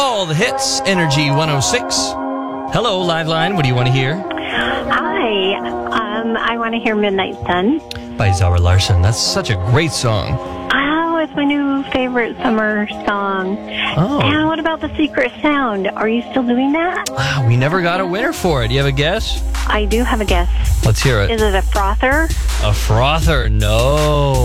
all the hits, Energy 106. Hello, Live Line. What do you want to hear? Hi. I want to hear Midnight Sun. By Zara Larsson. That's such a great song. Oh, it's my new favorite summer song. Oh. And what about The Secret Sound? Are you still doing that? We never got a winner for it. Do you have a guess? I do have a guess. Let's hear it. Is it a frother? A frother? No.